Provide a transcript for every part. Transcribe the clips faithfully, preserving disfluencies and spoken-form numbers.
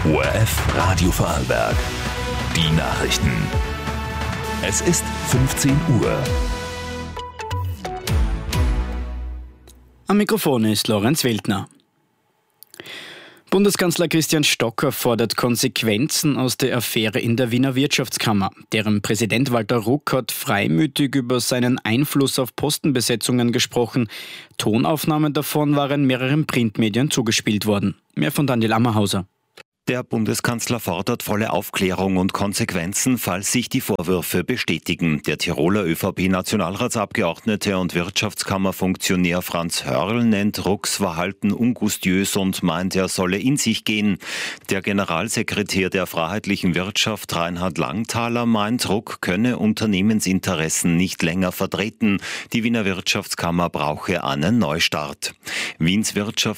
O R F Radio Vorarlberg. Die Nachrichten. Es ist fünfzehn Uhr. Am Mikrofon ist Lorenz Weltner. Bundeskanzler Christian Stocker fordert Konsequenzen aus der Affäre in der Wiener Wirtschaftskammer. Deren Präsident Walter Ruck hat freimütig über seinen Einfluss auf Postenbesetzungen gesprochen. Tonaufnahmen davon waren mehreren Printmedien zugespielt worden. Mehr von Daniel Ammerhauser. Der Bundeskanzler fordert volle Aufklärung und Konsequenzen, falls sich die Vorwürfe bestätigen. Der Tiroler ÖVP-Nationalratsabgeordnete und Wirtschaftskammerfunktionär Franz Hörl nennt Rucks Verhalten ungustiös und meint, er solle in sich gehen. Der Generalsekretär der Freiheitlichen Wirtschaft Reinhard Langthaler meint, Ruck könne Unternehmensinteressen nicht länger vertreten. Die Wiener Wirtschaftskammer brauche einen Neustart. Wiens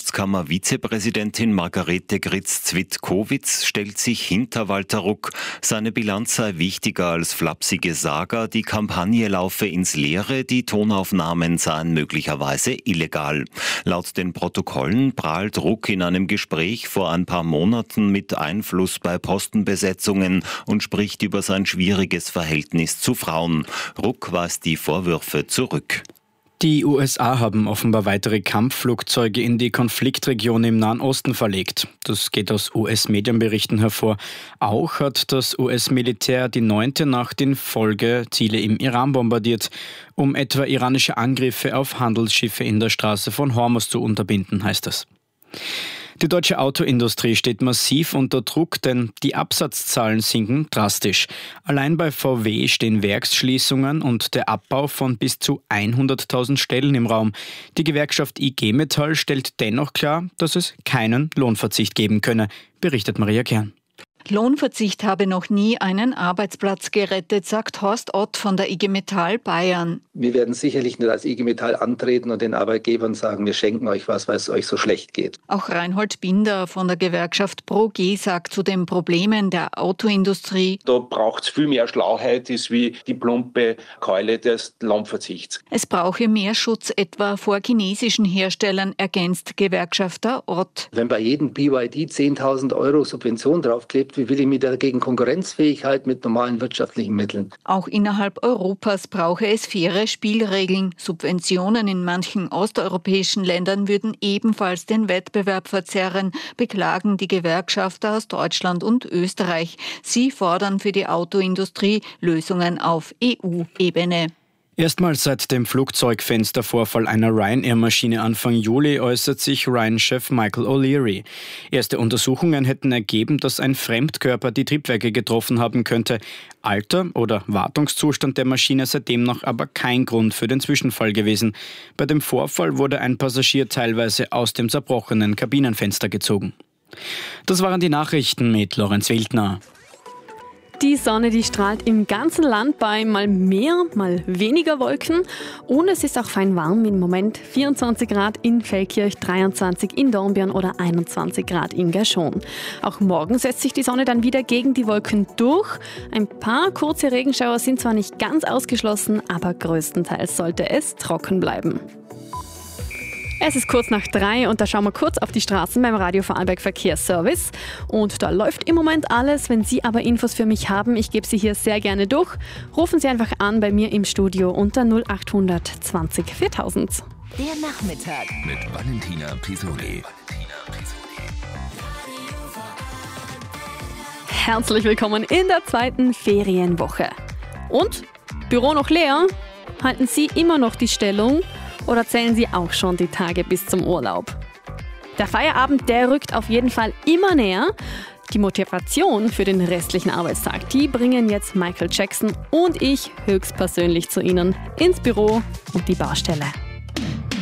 Wirtschaftskammer-Vizepräsidentin Margarete Gritz-Zwitt-Kowitz stellt sich hinter Walter Ruck. Seine Bilanz sei wichtiger als flapsige Saga. Die Kampagne laufe ins Leere, die Tonaufnahmen seien möglicherweise illegal. Laut den Protokollen prahlt Ruck in einem Gespräch vor ein paar Monaten mit Einfluss bei Postenbesetzungen und spricht über sein schwieriges Verhältnis zu Frauen. Ruck weist die Vorwürfe zurück. Die U S A haben offenbar weitere Kampfflugzeuge in die Konfliktregion im Nahen Osten verlegt. Das geht aus U S-Medienberichten hervor. Auch hat das U S-Militär die neunte Nacht in Folge Ziele im Iran bombardiert, um etwa iranische Angriffe auf Handelsschiffe in der Straße von Hormuz zu unterbinden, heißt es. Die deutsche Autoindustrie steht massiv unter Druck, denn die Absatzzahlen sinken drastisch. Allein bei V W stehen Werksschließungen und der Abbau von bis zu hunderttausend Stellen im Raum. Die Gewerkschaft I G Metall stellt dennoch klar, dass es keinen Lohnverzicht geben könne, berichtet Maria Kern. Lohnverzicht habe noch nie einen Arbeitsplatz gerettet, sagt Horst Ott von der I G Metall Bayern. Wir werden sicherlich nicht als I G Metall antreten und den Arbeitgebern sagen, wir schenken euch was, weil es euch so schlecht geht. Auch Reinhold Binder von der Gewerkschaft Pro G sagt zu den Problemen der Autoindustrie: Da braucht es viel mehr Schlauheit, ist wie die plumpe Keule des Lohnverzichts. Es brauche mehr Schutz etwa vor chinesischen Herstellern, ergänzt Gewerkschafter Ott. Wenn bei jedem B Y D zehntausend Euro Subvention draufklebt, wie will ich mich dagegen konkurrenzfähig halten mit normalen wirtschaftlichen Mitteln? Auch innerhalb Europas brauche es faire Spielregeln. Subventionen in manchen osteuropäischen Ländern würden ebenfalls den Wettbewerb verzerren, beklagen die Gewerkschafter aus Deutschland und Österreich. Sie fordern für die Autoindustrie Lösungen auf E U-Ebene. Erstmals seit dem Flugzeugfenstervorfall einer Ryanair-Maschine Anfang Juli äußert sich Ryan-Chef Michael O'Leary. Erste Untersuchungen hätten ergeben, dass ein Fremdkörper die Triebwerke getroffen haben könnte. Alter oder Wartungszustand der Maschine sei demnach aber kein Grund für den Zwischenfall gewesen. Bei dem Vorfall wurde ein Passagier teilweise aus dem zerbrochenen Kabinenfenster gezogen. Das waren die Nachrichten mit Lorenz Weltner. Die Sonne, die strahlt im ganzen Land bei mal mehr, mal weniger Wolken. Und es ist auch fein warm, im Moment vierundzwanzig Grad in Feldkirch, dreiundzwanzig in Dornbirn oder einundzwanzig Grad in Gerschon. Auch morgen setzt sich die Sonne dann wieder gegen die Wolken durch. Ein paar kurze Regenschauer sind zwar nicht ganz ausgeschlossen, aber größtenteils sollte es trocken bleiben. Es ist kurz nach drei und da schauen wir kurz auf die Straßen beim Radio Vorarlberg Verkehrsservice. Und da läuft im Moment alles. Wenn Sie aber Infos für mich haben, ich gebe sie hier sehr gerne durch. Rufen Sie einfach an bei mir im Studio unter null acht zwanzig viertausend. Der Nachmittag mit Valentina Pisoli. Herzlich willkommen in der zweiten Ferienwoche. Und? Büro noch leer? Halten Sie immer noch die Stellung? Oder zählen Sie auch schon die Tage bis zum Urlaub? Der Feierabend, der rückt auf jeden Fall immer näher. Die Motivation für den restlichen Arbeitstag, die bringen jetzt Michael Jackson und ich höchstpersönlich zu Ihnen ins Büro und die Baustelle.